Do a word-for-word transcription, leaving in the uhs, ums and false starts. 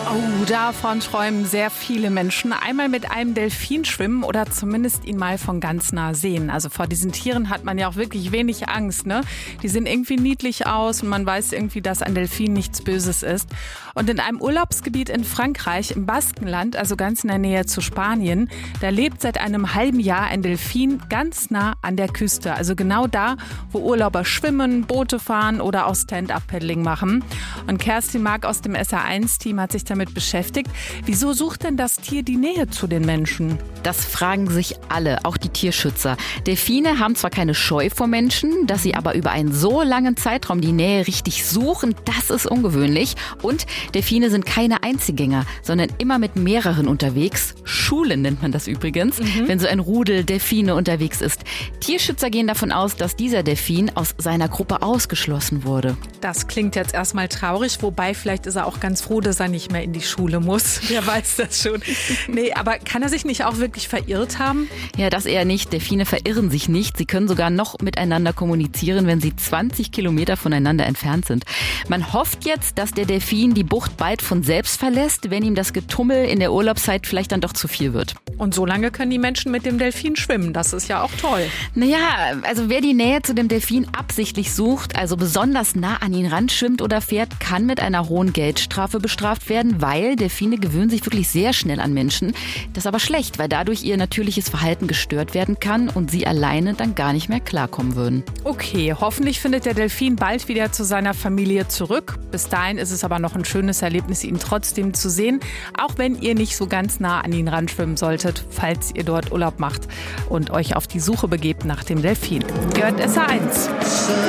Oh, davon träumen sehr viele Menschen. Einmal mit einem Delfin schwimmen oder zumindest ihn mal von ganz nah sehen. Also vor diesen Tieren hat man ja auch wirklich wenig Angst, ne? Die sehen irgendwie niedlich aus und man weiß irgendwie, dass ein Delfin nichts Böses ist. Und in einem Urlaubsgebiet in Frankreich, im Baskenland, also ganz in der Nähe zu Spanien, da lebt seit einem halben Jahr ein Delfin ganz nah an der Küste. Also genau da, wo Urlauber schwimmen, Boote fahren oder auch Stand-up-Paddling machen. Und Kerstin Mark aus dem S R eins Team hat sich damit beschäftigt. Wieso sucht denn das Tier die Nähe zu den Menschen? Das fragen sich alle, auch die Tierschützer. Delfine haben zwar keine Scheu vor Menschen, dass sie aber über einen so langen Zeitraum die Nähe richtig suchen, das ist ungewöhnlich. Und Delfine sind keine Einzelgänger, sondern immer mit mehreren unterwegs. Schulen nennt man das übrigens, mhm. wenn so ein Rudel Delfine unterwegs ist. Tierschützer gehen davon aus, dass dieser Delfin aus seiner Gruppe ausgeschlossen wurde. Das klingt jetzt erstmal traurig, wobei vielleicht ist er auch ganz froh, dass er nicht mehr in die Schule muss. Wer weiß das schon. Nee, aber kann er sich nicht auch wirklich verirrt haben? Ja, das eher nicht. Delfine verirren sich nicht. Sie können sogar noch miteinander kommunizieren, wenn sie zwanzig Kilometer voneinander entfernt sind. Man hofft jetzt, dass der Delfin die Bucht bald von selbst verlässt, wenn ihm das Getummel in der Urlaubszeit vielleicht dann doch zu viel wird. Und so lange können die Menschen mit dem Delfin schwimmen. Das ist ja auch toll. Naja, also wer die Nähe zu dem Delfin absichtlich sucht, also besonders nah an ihn ranschwimmt oder fährt, kann mit einer hohen Geldstrafe bestraft werden, weil Delfine gewöhnen sich wirklich sehr schnell an Menschen. Das ist aber schlecht, weil dadurch ihr natürliches Verhalten gestört werden kann und sie alleine dann gar nicht mehr klarkommen würden. Okay, hoffentlich findet der Delfin bald wieder zu seiner Familie zurück. Bis dahin ist es aber noch ein schönes Erlebnis, ihn trotzdem zu sehen, auch wenn ihr nicht so ganz nah an ihn ranschwimmen solltet, falls ihr dort Urlaub macht und euch auf die Suche begebt nach dem Delfin. Ihr hört S R eins.